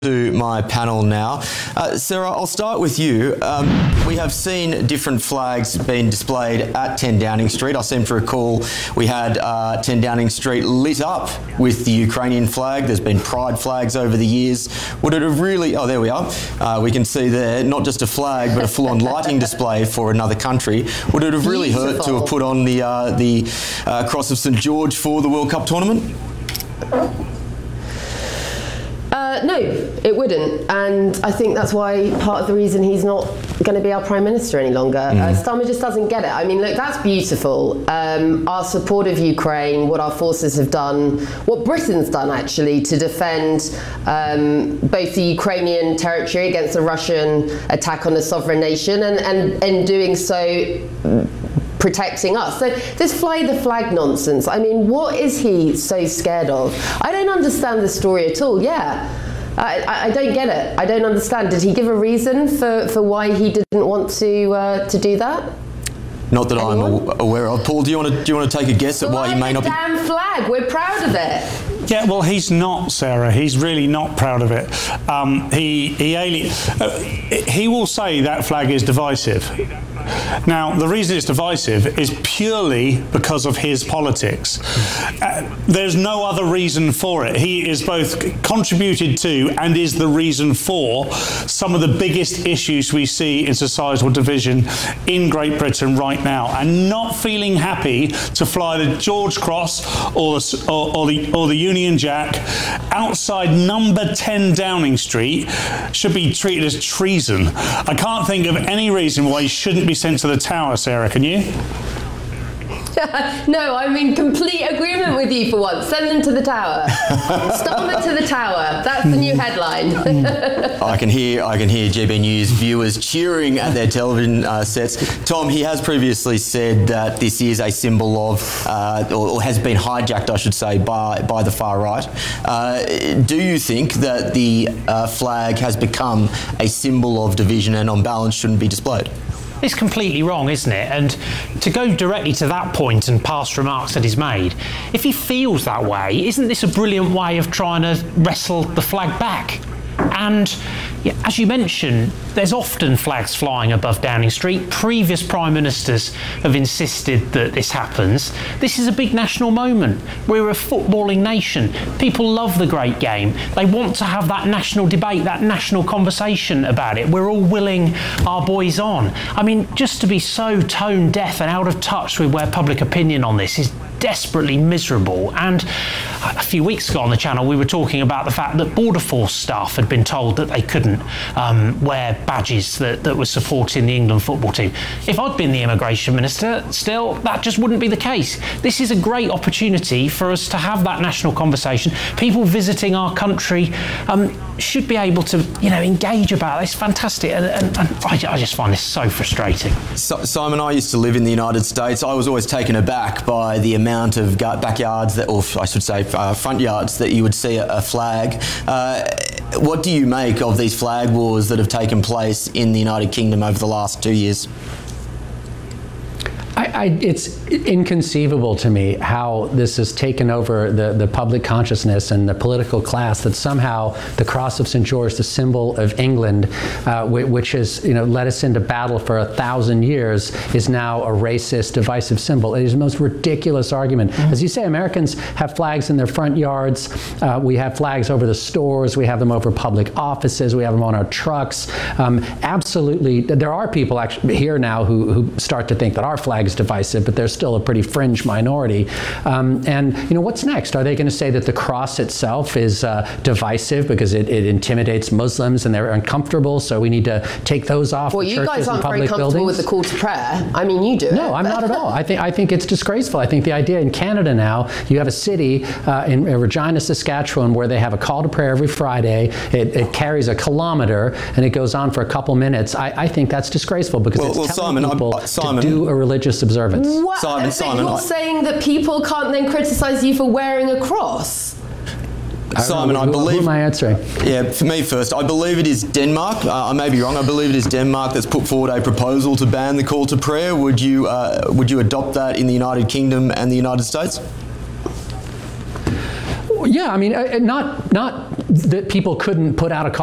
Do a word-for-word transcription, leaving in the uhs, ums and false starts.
To my panel now. Uh, Sarah, I'll start with you. Um, we have seen different flags being displayed at ten Downing Street. I seem to recall we had uh, ten Downing Street lit up with the Ukrainian flag. There's been pride flags over the years. Would it have really, oh, there we are. Uh, we can see there, not just a flag, but a full-on lighting display for another country. Would it have really Beautiful. hurt to have put on the, uh, the uh, Cross of St George for the World Cup tournament? Uh, no, it wouldn't, and I think that's why part of the reason he's not going to be our Prime Minister any longer. Mm. Uh, Starmer just doesn't get it. I mean, look, that's beautiful. Um, our support of Ukraine, what our forces have done, what Britain's done actually to defend um, both the Ukrainian territory against the Russian attack on a sovereign nation, and, and, and doing so protecting us. So this fly the flag nonsense, I mean, what is he so scared of? I don't understand the story at all. Yeah, I, I don't get it. I don't understand. Did he give a reason for, for why he didn't want to uh, to do that? Not that Anyone? I'm aware of. Paul, do you want to do you want to take a guess at Fly why he may the not be? Damn flag. We're proud of it. Yeah, well, he's not, Sarah. He's really not proud of it. Um, he he alien, uh, he will say that flag is divisive. Now, the reason it's divisive is purely because of his politics. Uh, there's no other reason for it. He is both contributed to and is the reason for some of the biggest issues we see in societal division in Great Britain right now. And not feeling happy to fly the George Cross or the, or, or the, or the Union Jack outside number ten Downing Street should be treated as treason. I can't think of any reason why he shouldn't be sent to the Tower, Sarah, can you? No, I'm in complete agreement with you for once. Send them to the Tower. Starmer to the Tower. That's the new headline. I can hear I can hear G B News viewers cheering at their television uh, sets. Tom, he has previously said that this is a symbol of, uh, or, or has been hijacked, I should say, by by the far right. Uh, do you think that the uh, flag has become a symbol of division and on balance shouldn't be displayed? It's completely wrong, isn't it? And to go directly to that point and past remarks that he's made, if he feels that way, isn't this a brilliant way of trying to wrestle the flag back? And yeah, as you mentioned, there's often flags flying above Downing Street. Previous Prime Ministers have insisted that this happens. This is a big national moment. We're a footballing nation. People love the great game. They want to have that national debate, that national conversation about it. We're all willing our boys on. I mean, just to be so tone deaf and out of touch with where public opinion on this is desperately miserable. And a few weeks ago on the channel we were talking about the fact that Border Force staff had been told that they couldn't um, wear badges that, that were supporting the England football team. If I'd been the immigration minister, still, that just wouldn't be the case. This is a great opportunity for us to have that national conversation. People visiting our country um, should be able to, you know, engage about it. It's fantastic, and, and, and I, I just find this so frustrating. So, Simon, I used to live in the United States. I was always taken aback by the amount of backyards, that, or I should say uh, front yards, that you would see a, a flag. Uh, what do you make of these flag wars that have taken place in the United Kingdom over the last two years? I, I, it's inconceivable to me how this has taken over the, the public consciousness and the political class, that somehow the Cross of Saint George, the symbol of England, uh, which has, you know, led us into battle for a thousand years, is now a racist, divisive symbol. It is the most ridiculous argument. Mm-hmm. As you say, Americans have flags in their front yards. Uh, we have flags over the stores. We have them over public offices. We have them on our trucks. Um, absolutely, there are people actually here now who, who start to think that our flag is divisive, but they're still a pretty fringe minority. Um, and you know, what's next? Are they going to say that the cross itself is uh, divisive because it, it intimidates Muslims and they're uncomfortable, so we need to take those off well, the churches churches and public buildings? Well, you guys aren't very comfortable with the call to prayer. I mean, you do No, it. I'm not at all. I think I think it's disgraceful. I think the idea in Canada now, you have a city uh, in Regina, Saskatchewan, where they have a call to prayer every Friday. It, it carries a kilometer and it goes on for a couple minutes. I, I think that's disgraceful because well, it's well, telling Simon, people I, Simon, to do a religious observance. What? Simon, so Simon, you're I, saying that people can't then criticise you for wearing a cross? Simon, I, who, believe... Who am I answering? Yeah, for me first. I believe it is Denmark. Uh, I may be wrong. I believe it is Denmark that's put forward a proposal to ban the call to prayer. Would you, uh, would you adopt that in the United Kingdom and the United States? Yeah, I mean, uh, not not that people couldn't put out a call